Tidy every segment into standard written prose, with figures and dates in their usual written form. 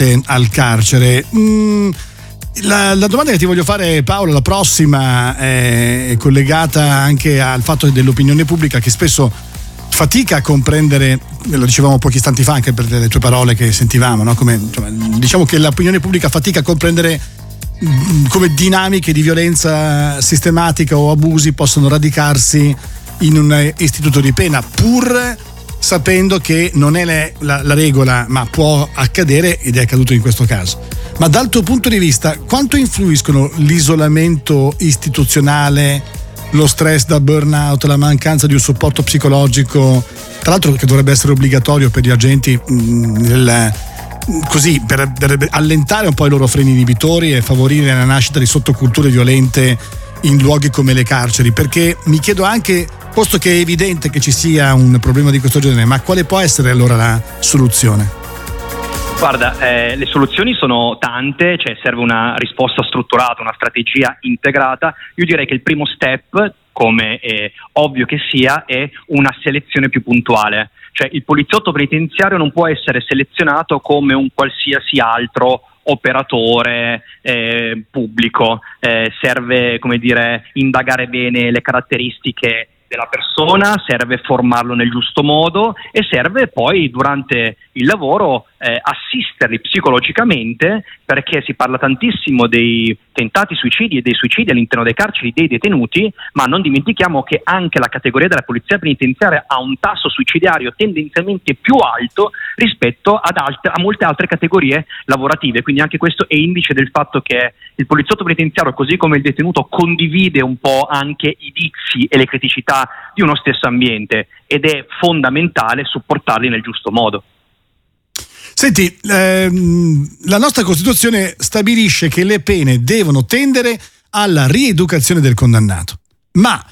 al carcere. La domanda che ti voglio fare, Paolo, la prossima è collegata anche al fatto dell'opinione pubblica che spesso fatica a comprendere, lo dicevamo pochi istanti fa anche per le tue parole che sentivamo, no? Diciamo che l'opinione pubblica fatica a comprendere come dinamiche di violenza sistematica o abusi possono radicarsi in un istituto di pena, pur sapendo che non è la regola, ma può accadere ed è accaduto in questo caso. Ma dal tuo punto di vista, quanto influiscono l'isolamento istituzionale, lo stress da burnout, la mancanza di un supporto psicologico, tra l'altro che dovrebbe essere obbligatorio per gli agenti così per allentare un po' i loro freni inibitori e favorire la nascita di sottoculture violente in luoghi come le carceri? Perché mi chiedo anche, posto che è evidente che ci sia un problema di questo genere, ma quale può essere allora la soluzione? Guarda, le soluzioni sono tante, cioè serve una risposta strutturata, una strategia integrata. Io direi che il primo step, come è ovvio che sia, è una selezione più puntuale. Cioè il poliziotto penitenziario non può essere selezionato come un qualsiasi altro operatore pubblico. Serve, come dire, indagare bene le caratteristiche della persona, serve formarlo nel giusto modo e serve poi durante il lavoro assisterli psicologicamente, perché si parla tantissimo dei tentati suicidi e dei suicidi all'interno dei carceri dei detenuti, ma non dimentichiamo che anche la categoria della polizia penitenziaria ha un tasso suicidario tendenzialmente più alto rispetto a molte altre categorie lavorative, quindi anche questo è indice del fatto che il poliziotto penitenziario, così come il detenuto, condivide un po' anche i vizi e le criticità di uno stesso ambiente ed è fondamentale supportarli nel giusto modo. Senti, la nostra Costituzione stabilisce che le pene devono tendere alla rieducazione del condannato, ma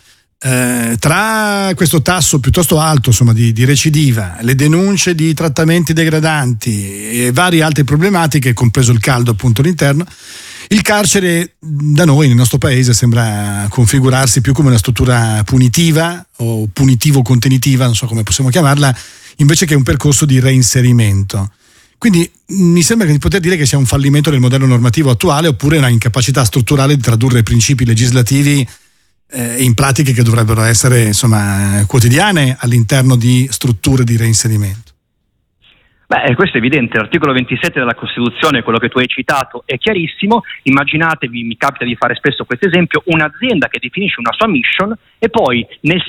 tra questo tasso piuttosto alto, insomma, di recidiva, le denunce di trattamenti degradanti e varie altre problematiche, compreso il caldo appunto all'interno, il carcere da noi nel nostro paese sembra configurarsi più come una struttura punitiva o punitivo-contenitiva, non so come possiamo chiamarla, invece che un percorso di reinserimento. Quindi mi sembra di poter dire che sia un fallimento del modello normativo attuale, oppure una incapacità strutturale di tradurre principi legislativi in pratiche che dovrebbero essere, insomma, quotidiane all'interno di strutture di reinserimento. Beh, questo è evidente, l'articolo 27 della Costituzione, quello che tu hai citato, è chiarissimo. Immaginatevi, mi capita di fare spesso questo esempio, un'azienda che definisce una sua mission e poi nel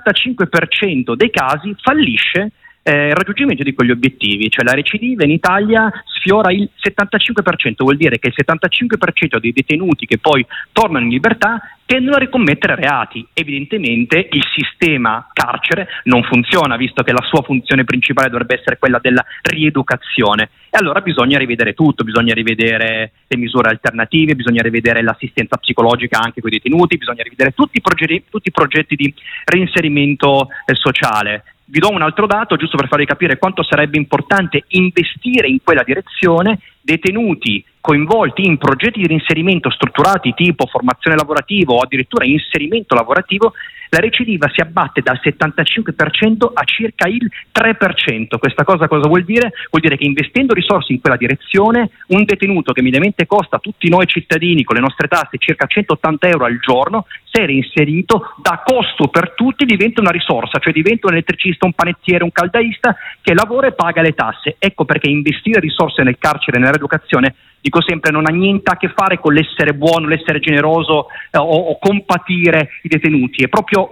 75% dei casi fallisce il raggiungimento di quegli obiettivi, cioè la recidiva in Italia sfiora il 75%, vuol dire che il 75% dei detenuti che poi tornano in libertà tendono a ricommettere reati. Evidentemente il sistema carcere non funziona, visto che la sua funzione principale dovrebbe essere quella della rieducazione, e allora bisogna rivedere tutto, bisogna rivedere le misure alternative, bisogna rivedere l'assistenza psicologica anche con i detenuti, bisogna rivedere tutti i progetti di reinserimento sociale. Vi do un altro dato, giusto per farvi capire quanto sarebbe importante investire in quella direzione. Detenuti coinvolti in progetti di reinserimento strutturati tipo formazione lavorativa o addirittura inserimento lavorativo, la recidiva si abbatte dal 75% a circa il 3%. Questa cosa vuol dire? Vuol dire che investendo risorse in quella direzione, un detenuto che mediamente costa a tutti noi cittadini con le nostre tasse circa 180 euro al giorno, se reinserito da costo per tutti diventa una risorsa, cioè diventa un elettricista, un panettiere, un caldaista che lavora e paga le tasse. Ecco perché investire risorse nel carcere e nell'educazione, dico sempre, non ha niente a che fare con l'essere buono, l'essere generoso o compatire i detenuti, è proprio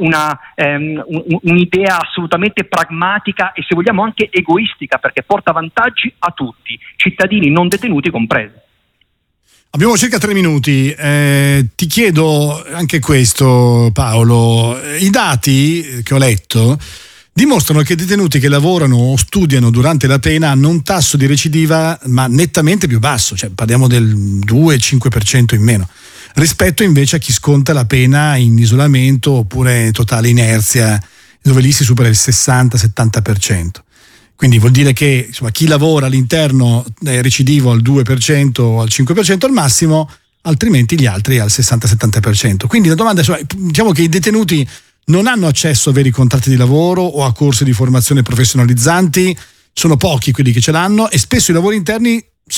un'idea assolutamente pragmatica e, se vogliamo, anche egoistica, perché porta vantaggi a tutti, cittadini non detenuti compresi. Abbiamo circa 3 minuti, ti chiedo anche questo, Paolo. I dati che ho letto dimostrano che i detenuti che lavorano o studiano durante la pena hanno un tasso di recidiva ma nettamente più basso, cioè parliamo del 2-5% in meno, rispetto invece a chi sconta la pena in isolamento oppure totale inerzia, dove lì si supera il 60-70%. Quindi vuol dire che, insomma, chi lavora all'interno è recidivo al 2% o al 5% al massimo, altrimenti gli altri al 60-70%. Quindi la domanda è, insomma, diciamo che i detenuti non hanno accesso a veri contratti di lavoro o a corsi di formazione professionalizzanti, sono pochi quelli che ce l'hanno, e spesso i lavori interni